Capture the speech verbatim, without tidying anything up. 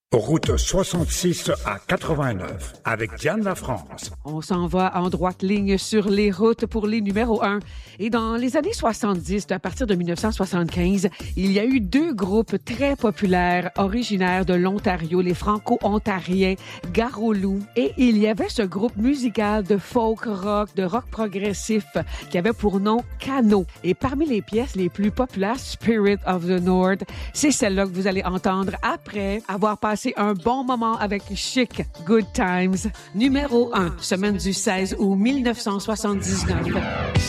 Route soixante-six à quatre-vingt-neuf avec Diane Lafrance. On s'en va en droite ligne sur les routes pour les numéros un. Et dans les années soixante-dix, à partir de dix-neuf cent soixante-quinze, il y a eu deux groupes très populaires originaires de l'Ontario, les Franco-Ontariens, Garolou. Et il y avait ce groupe musical de folk rock, de rock progressif, qui avait pour nom Cano. Et parmi les pièces les plus populaires, Spirit of the North, c'est celle-là que vous allez entendre après avoir passé un bon moment avec Chic, Good Times. Numéro un, semaine du seize août mille neuf cent soixante-dix-neuf.